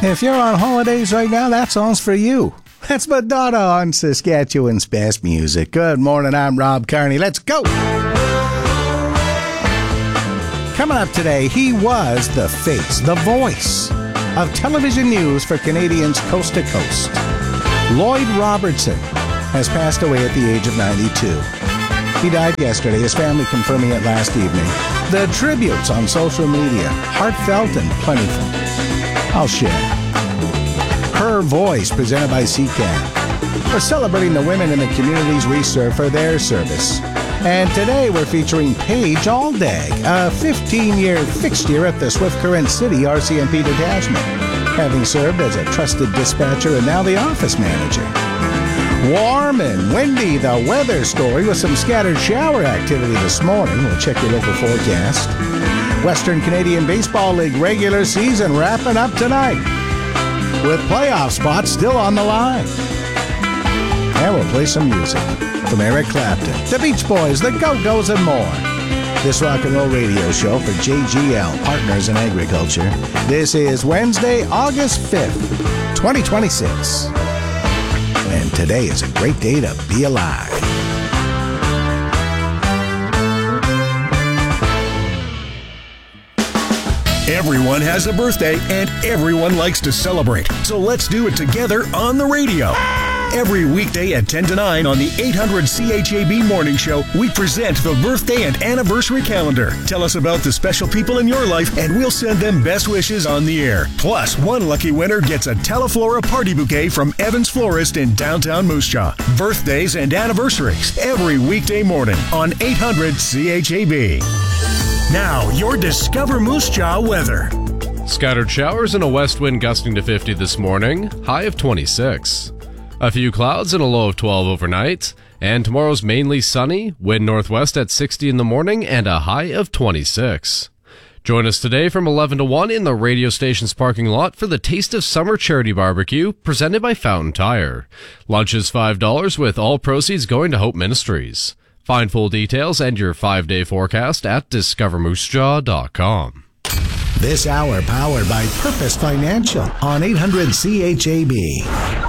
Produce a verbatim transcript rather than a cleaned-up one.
If you're on holidays right now, that song's for you. That's Madonna on Saskatchewan's best music. Good morning, I'm Rob Carney. Let's go! Coming up today, he was the face, the voice of television news for Canadians coast to coast. Lloyd Robertson has passed away at the age of ninety-two. He died yesterday, his family confirming it last evening. The tributes on social media, heartfelt and plentiful. I'll share. Her Voice, presented by C C A N. We're celebrating the women in the communities we serve for their service. And today we're featuring Paige Aldag, a fifteen-year fixture at the Swift Current City R C M P detachment, having served as a trusted dispatcher and now the office manager. Warm and windy, the weather story with some scattered shower activity this morning. We'll check your local forecast. Western Canadian Baseball League regular season wrapping up tonight, with playoff spots still on the line. And we'll play some music from Eric Clapton, the Beach Boys, the Go-Go's, and more. This rock and roll radio show for J G L, Partners in Agriculture. This is Wednesday, August fifth, twenty twenty-six. And today is a great day to be alive. Everyone has a birthday and everyone likes to celebrate. So let's do it together on the radio. Every weekday at ten to nine on the eight hundred C H A B Morning Show, we present the birthday and anniversary calendar. Tell us about the special people in your life and we'll send them best wishes on the air. Plus, one lucky winner gets a Teleflora party bouquet from Evans Florist in downtown Moose Jaw. Birthdays and anniversaries every weekday morning on eight hundred C H A B. Now, your Discover Moose Jaw weather. Scattered showers and a west wind gusting to fifty this morning, high of twenty-six. A few clouds and a low of twelve overnight, and tomorrow's mainly sunny, wind northwest at sixty in the morning and a high of twenty-six. Join us today from eleven to one in the radio station's parking lot for the Taste of Summer Charity Barbecue presented by Fountain Tire. Lunch is five dollars with all proceeds going to Hope Ministries. Find full details and your five-day forecast at discover moose jaw dot com. This hour powered by Purpose Financial on eight hundred C H A B.